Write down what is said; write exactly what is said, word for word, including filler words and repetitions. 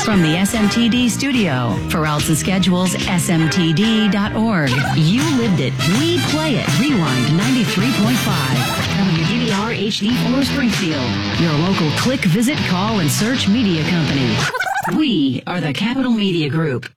From the S M T D studio, for routes and schedules, S M T D dot org. You lived it. We play it. Rewind ninety-three point five. W D V R H D four Springfield. Your local click, visit, call, and search media company. We are the Capital Media Group.